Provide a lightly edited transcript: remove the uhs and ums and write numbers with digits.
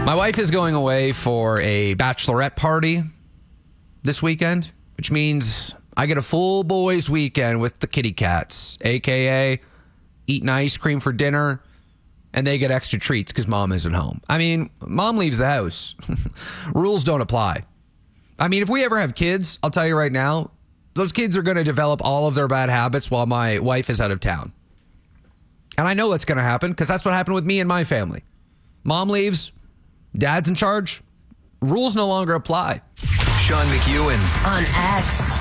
My wife is going away for a bachelorette party this weekend, which means I get a full boys weekend with the kitty cats, a.k.a. eating ice cream for dinner, and they get extra treats because mom isn't home. I mean, mom leaves the house. Rules don't apply. I mean, if we ever have kids, I'll tell you right now, those kids are going to develop all of their bad habits while my wife is out of town. And I know that's going to happen because that's what happened with me and my family. Mom leaves, dad's in charge, rules no longer apply. Sean McEwen on X.